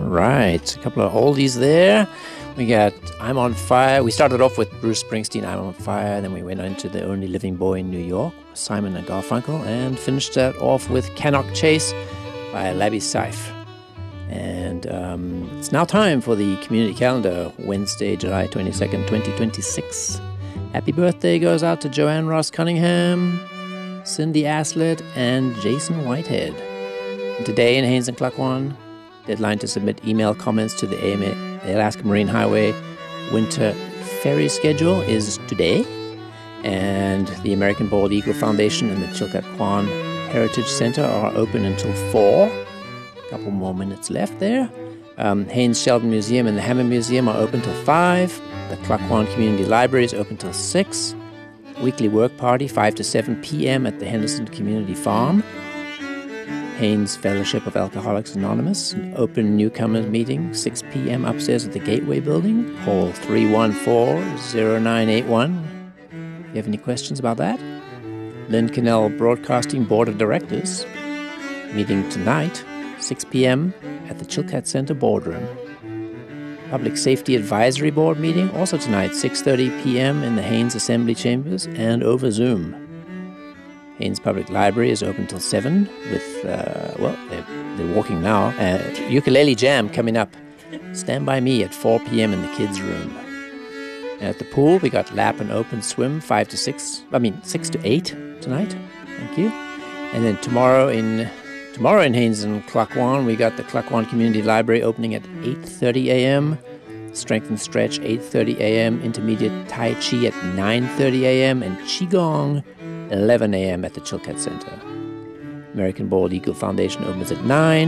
right, a couple of oldies there. We got I'm on Fire. We started off with Bruce Springsteen, I'm on Fire. Then we went into The Only Living Boy in New York, Simon and Garfunkel, and finished that off with Cannot Chase by Labby Seif. And it's now time for the community calendar, Wednesday, July 22nd, 2026. Happy birthday goes out to Joanne Ross Cunningham, Cindy Aslett, and Jason Whitehead. And today in Haines and Claquon, deadline to submit email comments to the Alaska Marine Highway winter ferry schedule is today. And the American Bald Eagle Foundation and the Chilkat Kwan Heritage Center are open until 4. A couple more minutes left there. Haines Sheldon Museum and the Hammer Museum are open till 5. The Claquon Community Library is open till 6. Weekly work party 5 to 7 p.m. at the Henderson Community Farm. Haines Fellowship of Alcoholics Anonymous, an open newcomer meeting 6 p.m. upstairs at the Gateway Building. Call 314-0981. If you have any questions about that. Lynn Cannell Broadcasting Board of Directors meeting tonight 6 p.m. at the Chilkat Center Boardroom. Public Safety Advisory Board meeting, also tonight, 6:30 p.m. in the Haines Assembly Chambers and over Zoom. Haines Public Library is open till 7 with, they're walking now. Ukulele Jam coming up. Stand by me at 4 p.m. in the kids' room. And at the pool, we got lap and open swim 6 to 8 tonight. Thank you. And then tomorrow in Haines and Claquon, we got the Claquon Community Library opening at 8:30 a.m., Strength and Stretch 8:30 a.m., Intermediate Tai Chi at 9:30 a.m., and Qigong 11 a.m. at the Chilkat Center. American Bald Eagle Foundation opens at 9,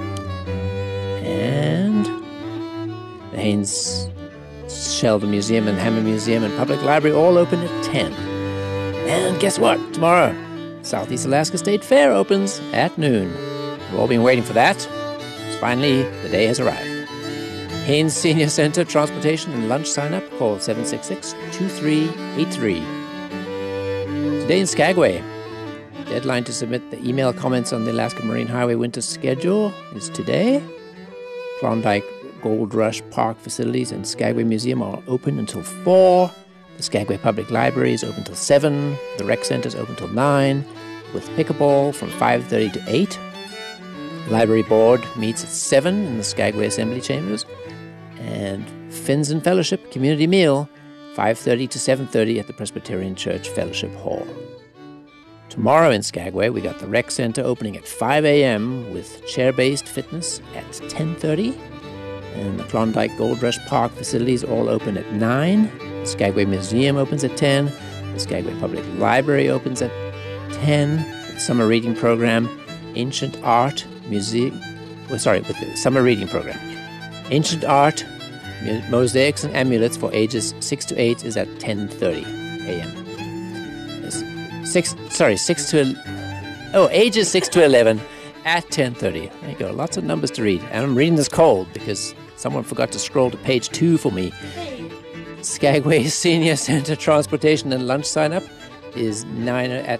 and the Haines Sheldon Museum and Hammer Museum and Public Library all open at 10. And guess what? Tomorrow, Southeast Alaska State Fair opens at noon. We've all been waiting for that. So finally, the day has arrived. Haines Senior Center Transportation and Lunch Sign-Up. Call 766-2383. Today in Skagway, deadline to submit the email comments on the Alaska Marine Highway winter schedule is today. Klondike Gold Rush Park facilities and Skagway Museum are open until 4. The Skagway Public Library is open till 7. The Rec Center is open till 9, with pickleball from 5:30 to 8. Library Board meets at 7 in the Skagway Assembly Chambers. And Fins and Fellowship Community Meal, 5:30 to 7:30 at the Presbyterian Church Fellowship Hall. Tomorrow in Skagway, we got the Rec Center opening at 5 a.m. with chair-based fitness at 10:30. And the Klondike Gold Rush Park facilities all open at 9. The Skagway Museum opens at 10. The Skagway Public Library opens at 10. The summer reading program, Ancient Art Museum. With the summer reading program. Ancient Art, Mosaics and Amulets for ages 6 to 8 is at 10:30 a.m. Ages 6 to 11 at 10:30. There you go. Lots of numbers to read. And I'm reading this cold because someone forgot to scroll to page 2 for me. Skagway Senior Center Transportation and Lunch Sign-Up is at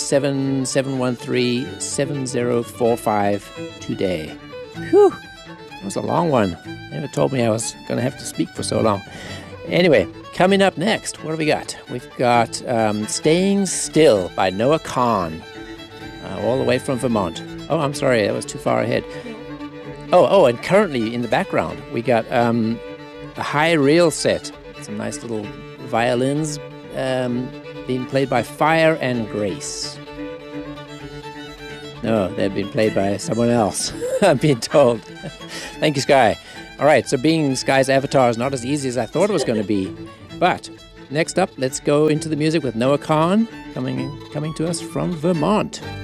907-713-7045 today. Whew, that was a long one. Never told me I was going to have to speak for so long. Anyway, coming up next, what do we got? We've got Staying Still by Noah Kahn, all the way from Vermont. Oh, I'm sorry, that was too far ahead. Oh, and currently in the background, we got a high reel set. Some nice little violins being played by Fire and Grace. No, they've been played by someone else, I'm being told. Thank you, Sky. All right, so being Sky's avatar is not as easy as I thought it was going to be. But next up, let's go into the music with Noah Kahn, coming to us from Vermont.